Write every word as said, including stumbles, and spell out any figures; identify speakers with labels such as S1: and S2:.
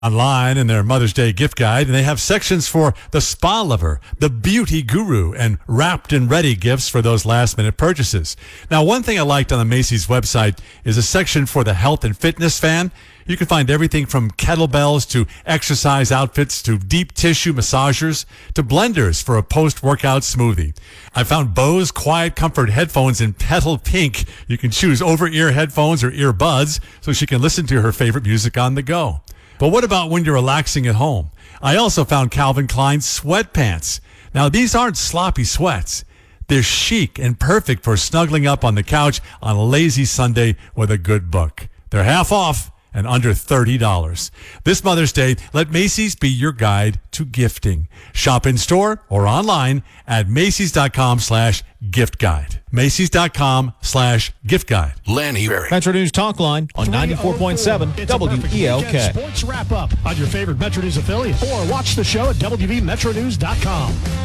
S1: online in their Mother's Day gift guide, and they have sections for the spa lover, the beauty guru, and wrapped and ready gifts for those last-minute purchases. Now, one thing I liked on the Macy's website is a section for the health and fitness fan. You can find everything from kettlebells to exercise outfits to deep tissue massagers to blenders for a post-workout smoothie. I found Bose Quiet Comfort headphones in petal pink. You can choose over-ear headphones or earbuds so she can listen to her favorite music on the go. But what about when you're relaxing at home? I also found Calvin Klein sweatpants. Now, these aren't sloppy sweats. They're chic and perfect for snuggling up on the couch on a lazy Sunday with a good book. They're half off and under thirty dollars. This Mother's Day, let Macy's be your guide to gifting. Shop in store or online at Macy's.com slash gift guide. Macy's.com slash gift guide.
S2: Lanny Berry.
S3: Metro News Talk Line on ninety-four point seven W E L K.
S4: Sports wrap up on your favorite Metro News affiliate, or watch the show at W V Metro News dot com.